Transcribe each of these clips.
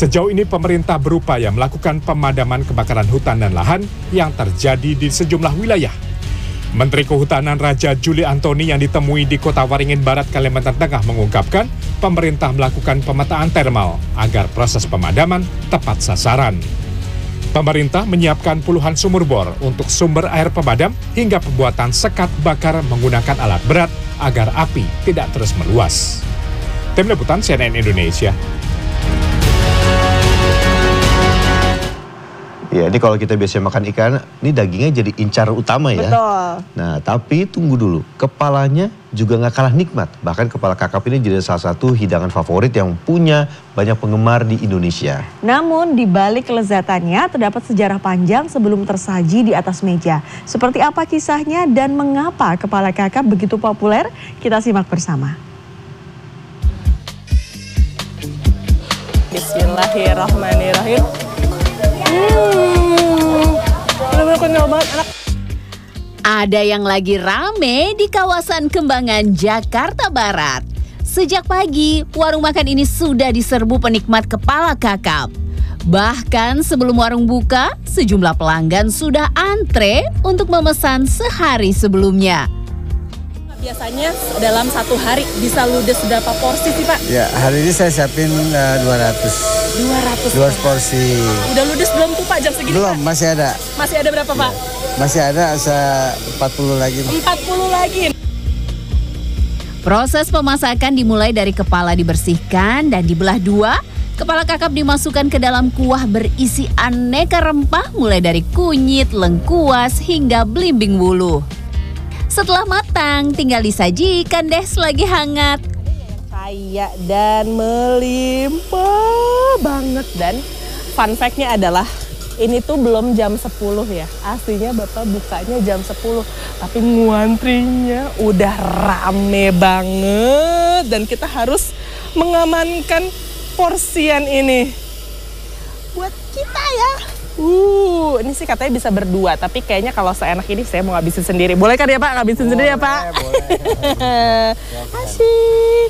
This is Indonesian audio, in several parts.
Sejauh ini pemerintah berupaya melakukan pemadaman kebakaran hutan dan lahan yang terjadi di sejumlah wilayah. Menteri Kehutanan Raja Juli Antoni yang ditemui di Kota Waringin Barat, Kalimantan Tengah mengungkapkan pemerintah melakukan pemetaan thermal agar proses pemadaman tepat sasaran. Pemerintah menyiapkan puluhan sumur bor untuk sumber air pemadam hingga pembuatan sekat bakar menggunakan alat berat agar api tidak terus meluas. Tim Liputan CNN Indonesia. Ya, ini kalau kita biasa makan ikan, ini dagingnya jadi incaran utama ya. Betul. Nah, tapi tunggu dulu, kepalanya juga nggak kalah nikmat. Bahkan kepala kakap ini jadi salah satu hidangan favorit yang punya banyak penggemar di Indonesia. Namun di balik kelezatannya terdapat sejarah panjang sebelum tersaji di atas meja. Seperti apa kisahnya dan mengapa kepala kakap begitu populer? Kita simak bersama. Bismillahirrahmanirrahim. Ada yang lagi rame di kawasan Kembangan, Jakarta Barat. Sejak pagi, warung makan ini sudah diserbu penikmat kepala kakap. Bahkan sebelum warung buka, sejumlah pelanggan sudah antre untuk memesan sehari sebelumnya. Biasanya dalam satu hari bisa ludes berapa porsi sih Pak? Ya, hari ini saya siapin 200 porsi. Udah ludes belum tuh Pak jam segini? Belum, Pak? masih ada. Masih ada berapa Pak? Masih ada 40 lagi. 40 lagi. Proses pemasakan dimulai dari kepala dibersihkan dan dibelah dua. Kepala kakap dimasukkan ke dalam kuah berisi aneka rempah mulai dari kunyit, lengkuas hingga belimbing wuluh. Setelah matang, tinggal disajikan deh selagi hangat. Kaya dan melimpah banget. Dan fun fact-nya adalah ini tuh belum jam 10 ya. Aslinya Bapak bukanya jam 10. Tapi nguantrinya udah rame banget. Dan kita harus mengamankan porsian ini. Buat kita ya. Ini sih katanya bisa berdua, tapi kayaknya kalau seenak ini saya mau ngabisin sendiri. Boleh kan ya Pak? Ngabisin sendiri ya Pak? Boleh. Asyik.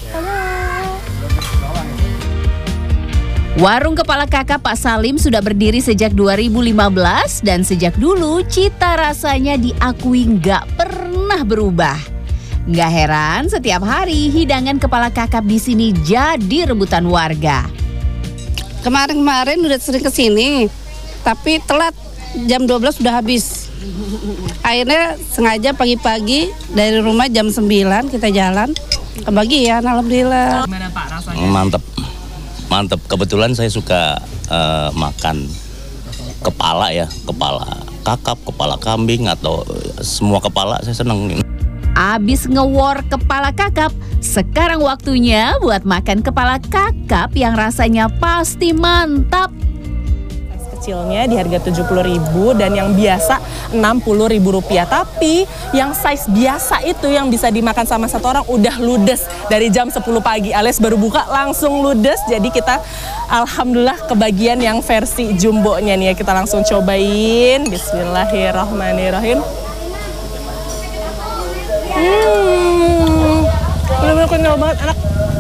Warung kepala kakap Pak Salim sudah berdiri sejak 2015 dan sejak dulu cita rasanya diakui nggak pernah berubah. Nggak heran setiap hari hidangan kepala kakap di sini jadi rebutan warga. Kemarin udah sering kesini. Tapi telat, jam 12 sudah habis. Akhirnya sengaja pagi-pagi dari rumah jam 9 kita jalan. Kebagian, alhamdulillah. Gimana Pak rasanya? Mantep. Kebetulan saya suka makan kepala ya. Kepala kakap, kepala kambing atau semua kepala saya seneng. Abis ngewor kepala kakap, sekarang waktunya buat makan kepala kakap yang rasanya pasti mantap. Kecilnya di harga 70.000 dan yang biasa 60.000 rupiah. Tapi yang size biasa itu yang bisa dimakan sama satu orang udah ludes dari jam 10 pagi alias baru buka langsung ludes. Jadi kita alhamdulillah kebagian yang versi jumbonya nih ya. Kita langsung cobain. Bismillahirrahmanirrahim. Bener-bener kenyal banget anak.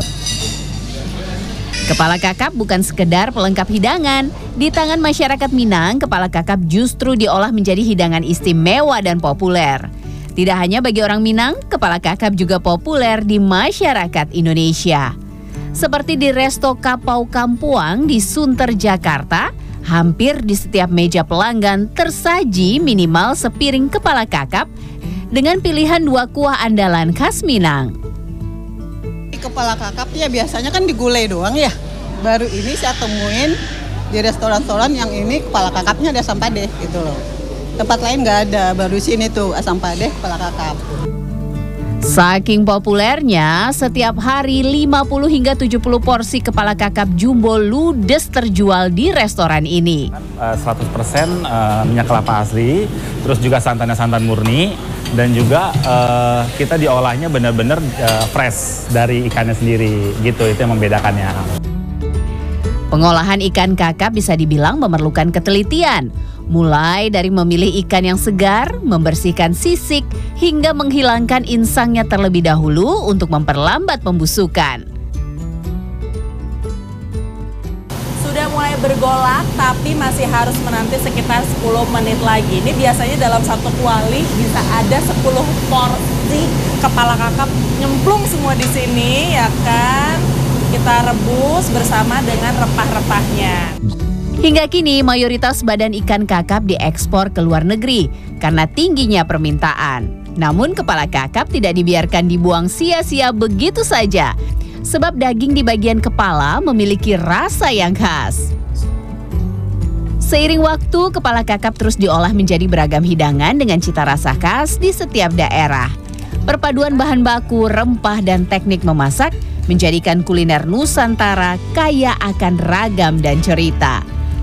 Kepala kakap bukan sekedar pelengkap hidangan. Di tangan masyarakat Minang, kepala kakap justru diolah menjadi hidangan istimewa dan populer. Tidak hanya bagi orang Minang, kepala kakap juga populer di masyarakat Indonesia. Seperti di Resto Kapau Kampuang di Sunter, Jakarta, hampir di setiap meja pelanggan tersaji minimal sepiring kepala kakap dengan pilihan 2 kuah andalan khas Minang. Kepala kakap ya biasanya kan digulai doang ya. Baru ini saya temuin di restoran-restoran yang ini kepala kakapnya ada asam padeh gitu loh. Tempat lain nggak ada, baru sini tuh asam padeh kepala kakap. Saking populernya, setiap hari 50 hingga 70 porsi kepala kakap jumbo ludes terjual di restoran ini. 100% minyak kelapa asli, terus juga santannya santan murni, dan juga kita diolahnya benar-benar fresh dari ikannya sendiri, gitu, itu yang membedakannya. Pengolahan ikan kakap bisa dibilang memerlukan ketelitian. Mulai dari memilih ikan yang segar, membersihkan sisik, hingga menghilangkan insangnya terlebih dahulu untuk memperlambat pembusukan. Sudah mulai bergolak tapi masih harus menanti sekitar 10 menit lagi. Ini biasanya dalam satu kuali bisa ada 10 porsi kepala kakap nyemplung semua di sini, ya kan? Kita rebus bersama dengan rempah-rempahnya. Hingga kini mayoritas badan ikan kakap diekspor ke luar negeri karena tingginya permintaan. Namun kepala kakap tidak dibiarkan dibuang sia-sia begitu saja, sebab daging di bagian kepala memiliki rasa yang khas. Seiring waktu, kepala kakap terus diolah menjadi beragam hidangan dengan cita rasa khas di setiap daerah. Perpaduan bahan baku, rempah, dan teknik memasak menjadikan kuliner Nusantara kaya akan ragam dan cerita.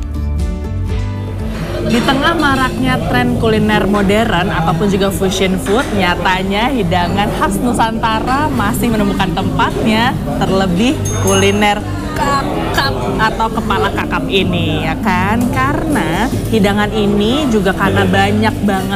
Di tengah maraknya tren kuliner modern ataupun juga fusion food, nyatanya hidangan khas Nusantara masih menemukan tempatnya, terlebih kuliner kakap atau kepala kakap ini, ya kan? Karena hidangan ini juga karena banyak banget